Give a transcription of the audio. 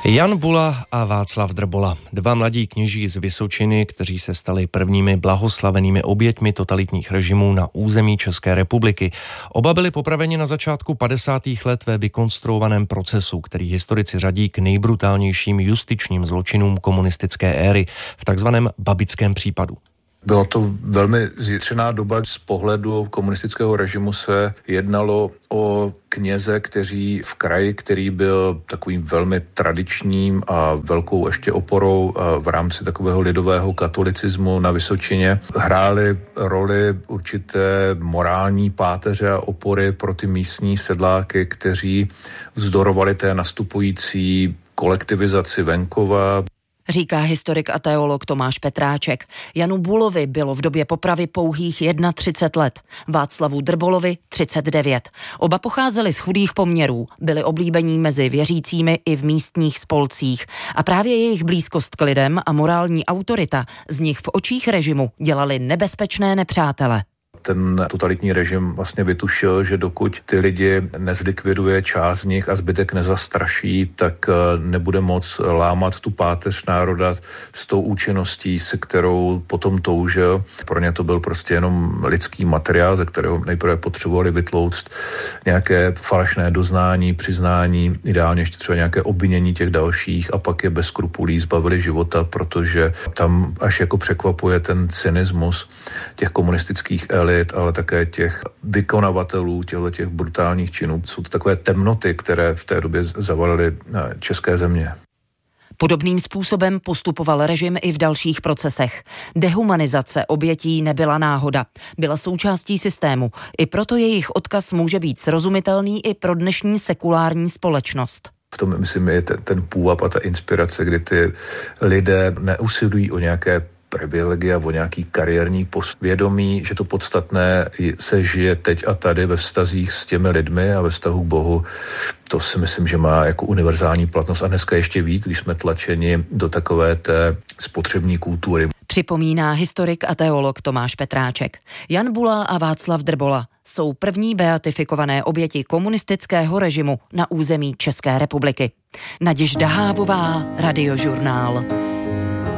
Jan Bula a Václav Drbola, dva mladí kněží z Vysočiny, kteří se stali prvními blahoslavenými oběťmi totalitních režimů na území České republiky. Oba byli popraveni na začátku 50. let ve vykonstruovaném procesu, který historici řadí k nejbrutálnějším justičním zločinům komunistické éry v takzvaném babickém případu. Byla to velmi zjitřená doba. Z pohledu komunistického režimu se jednalo o kněze, kteří v kraji, který byl takovým velmi tradičním a velkou ještě oporou v rámci takového lidového katolicismu na Vysočině, hráli roli určité morální páteře a opory pro ty místní sedláky, kteří vzdorovali té nastupující kolektivizaci venkova. Říká historik a teolog Tomáš Petráček. Janu Bulovi bylo v době popravy pouhých 31 let, Václavu Drbolovi 39. Oba pocházeli z chudých poměrů, byli oblíbení mezi věřícími i v místních spolcích. A právě jejich blízkost k lidem a morální autorita z nich v očích režimu dělali nebezpečné nepřátele. Ten totalitní režim vlastně vytušil, že dokud ty lidi nezlikviduje část z nich a zbytek nezastraší, tak nebude moc lámat tu páteř národa s tou účinností, se kterou potom toužil. Pro ně to byl prostě jenom lidský materiál, ze kterého nejprve potřebovali vytlouct nějaké falešné doznání, přiznání, ideálně ještě třeba nějaké obvinění těch dalších a pak je bez skrupulí zbavili života, protože tam až jako překvapuje ten cynismus těch komunistických elit, ale také těch vykonavatelů těch brutálních činů. Jsou to takové temnoty, které v té době zavalily české země. Podobným způsobem postupoval režim i v dalších procesech. Dehumanizace obětí nebyla náhoda. Byla součástí systému. I proto jejich odkaz může být srozumitelný i pro dnešní sekulární společnost. V tom, myslím, je ten půvab a ta inspirace, kdy ty lidé neusilují o nějaké privilegia, o nějaký kariérní post. Vědomí, že to podstatné se žije teď a tady ve vztazích s těmi lidmi a ve vztahu k Bohu. To si myslím, že má jako univerzální platnost a dneska ještě víc, když jsme tlačeni do takové té spotřební kultury. Připomíná historik a teolog Tomáš Petráček. Jan Bula a Václav Drbola jsou první beatifikované oběti komunistického režimu na území České republiky. Naděžda Hávová, Radiožurnál.